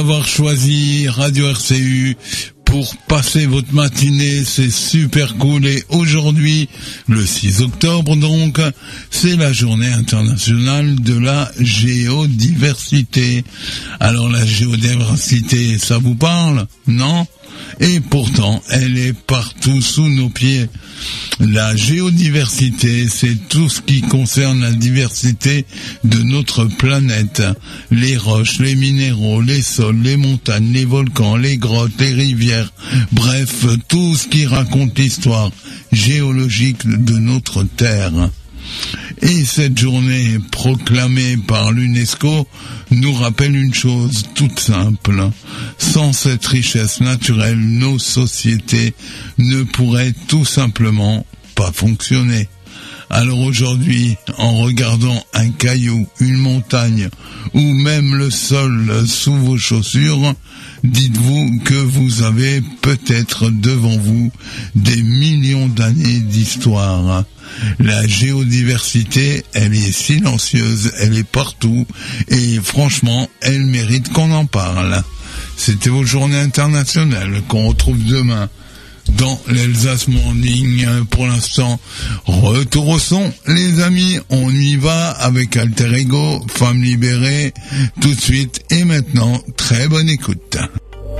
d'avoir choisi Radio RCU pour passer votre matinée, c'est super cool. Et aujourd'hui, le 6 octobre donc, c'est la journée internationale de la géodiversité. Alors la géodiversité, ça vous parle? Non? Et pourtant, elle est partout sous nos pieds. La géodiversité, c'est tout ce qui concerne la diversité de notre planète. Les roches, les minéraux, les sols, les montagnes, les volcans, les grottes, les rivières. Bref, tout ce qui raconte l'histoire géologique de notre Terre. Et cette journée proclamée par l'UNESCO nous rappelle une chose toute simple. Sans cette richesse naturelle, nos sociétés ne pourraient tout simplement pas fonctionner. Alors aujourd'hui, en regardant un caillou, une montagne ou même le sol sous vos chaussures, dites-vous que vous avez peut-être devant vous des millions d'années d'histoire. La géodiversité, elle est silencieuse, elle est partout et franchement, elle mérite qu'on en parle. C'était vos journées internationales qu'on retrouve demain dans l'Elsace Morning. Pour l'instant, retour au son, les amis, on y va avec Alter Ego, Femme libérée, tout de suite et maintenant, très bonne écoute.